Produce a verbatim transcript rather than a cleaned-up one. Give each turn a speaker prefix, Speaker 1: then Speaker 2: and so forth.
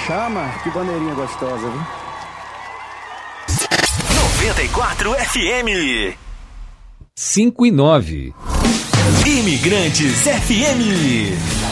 Speaker 1: Chama, que bandeirinha gostosa, viu?
Speaker 2: noventa e quatro F M.
Speaker 3: cinco e nove.
Speaker 2: Imigrantes F M.